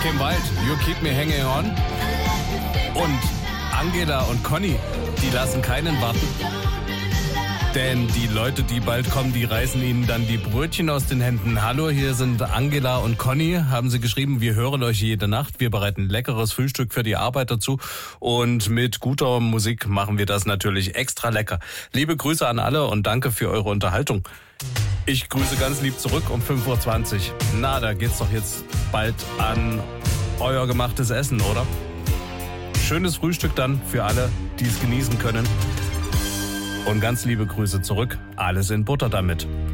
Kim Wilde, You Keep Me Hanging On. Und Angela und Conny, die lassen keinen warten. Denn die Leute, die bald kommen, die reißen ihnen dann die Brötchen aus den Händen. Hallo, hier sind Angela und Conny, haben sie geschrieben. Wir hören euch jede Nacht. Wir bereiten leckeres Frühstück für die Arbeit dazu. Und mit guter Musik machen wir das natürlich extra lecker. Liebe Grüße an alle und danke für eure Unterhaltung. Ich grüße ganz lieb zurück um 5.20 Uhr. Na, da geht's doch jetzt bald an euer gemachtes Essen, oder? Schönes Frühstück dann für alle, die es genießen können. Und ganz liebe Grüße zurück. Alles in Butter damit.